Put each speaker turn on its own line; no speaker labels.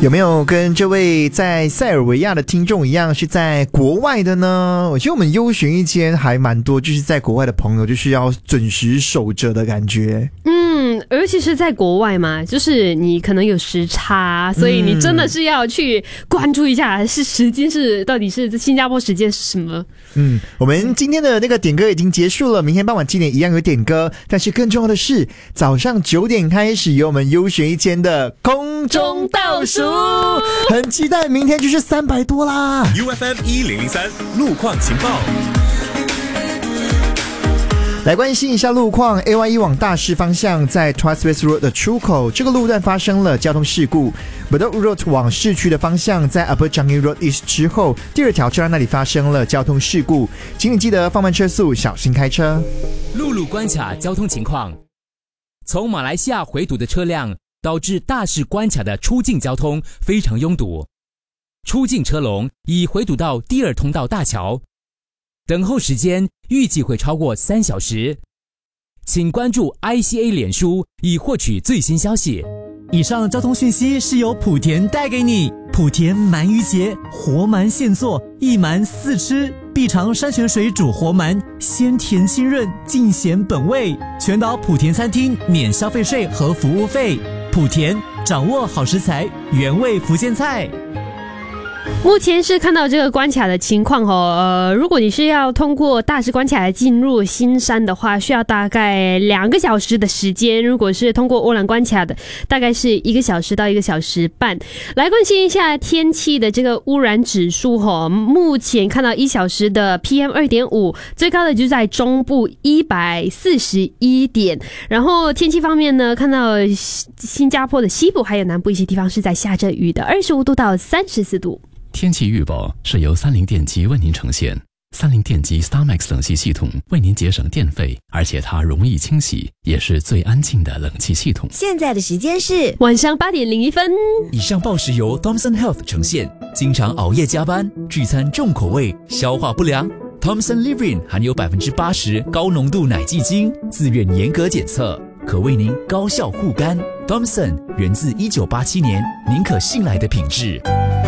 有没有跟这位在塞尔维亚的听众一样是在国外的呢？我觉得我们优选一间还蛮多，就是在国外的朋友就是要准时守着的感觉。
尤其是在国外嘛，就是你可能有时差，所以你真的是要去关注一下是时间是到底是新加坡时间是什么。
我们今天的那个点歌已经结束了，明天傍晚7点一样有点歌，但是更重要的是早上9点开始有我们优选一间的空中倒数，很期待明天就是300多啦。
UFM 1003路况情报。
来关心一下路况 ，AYE 往大市方向在 Tuas West Road 的出口，这个路段发生了交通事故。Bedok Road 往市区的方向在 Upper Changi Road East 之后，第2条车站那里发生了交通事故，请你记得放慢车速，小心开车。
陆路关卡交通情况：从马来西亚回堵的车辆导致大市关卡的出境交通非常拥堵，出境车龙已回堵到第2通道大桥。等候时间预计会超过3小时，请关注 ICA 脸书以获取最新消息。
以上交通讯息是由莆田带给你。莆田鳗鱼节，活鳗现做，一鳗4吃，必尝山泉水煮活鳗，鲜甜清润，尽显本味。全岛莆田餐厅免消费税和服务费。莆田掌握好食材，原味福建菜。
目前是看到这个关卡的情况如果你是要通过大市关卡来进入新山的话，需要大概2个小时的时间；如果是通过欧兰关卡的，大概是1个小时到1个小时半。来关心一下天气的这个污染指数目前看到1小时的 PM2.5， 最高的就在中部141点。然后天气方面呢，看到新加坡的西部还有南部一些地方是在下着雨的，25度到34度。
天气预报是由30电机为您呈现。30电机 StarMax 冷气系统为您节省电费，而且它容易清洗，也是最安静的冷气系统。
现在的时间是
晚上8点01分。
以上报时由 Thomson Health 呈现。经常熬夜加班，聚餐重口味，消化不良。Thomson Livrin 含有80%高浓度奶蓟精，自愿严格检测，可为您高效护肝。Thomson 源自1987年，您可信赖的品质。